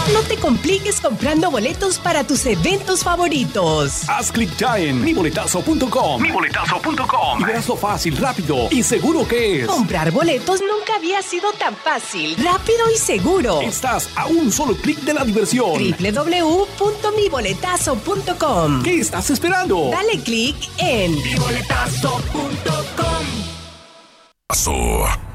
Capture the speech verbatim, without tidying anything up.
No te compliques comprando boletos para tus eventos favoritos. Haz clic ya en mi boletazo punto com. mi boletazo punto com. Y verás lo fácil, rápido y seguro que es. Comprar boletos nunca había sido tan fácil, rápido y seguro. Estás a un solo clic de la diversión. doble u doble u doble u punto mi boletazo punto com. ¿Qué estás esperando? Dale clic en mi boletazo punto com. Paso.